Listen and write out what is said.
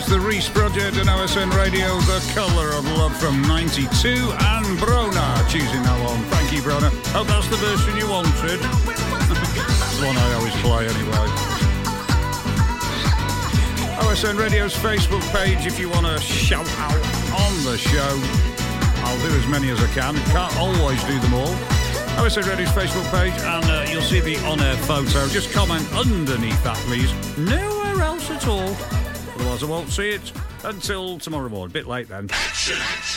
It's the Reese Project and OSN Radio, The Colour of Love from 92, and Brona choosing that one. Thank you, Brona. Hope that's the version you wanted. That's the one I always play anyway. OSN Radio's Facebook page if you want to shout out on the show. I'll do as many as I can. Can't always do them all. OSN Radio's Facebook page, and you'll see the on-air photo. Just comment underneath that, please. Nowhere else at all. Otherwise, I won't see it until tomorrow morning. Bit late then.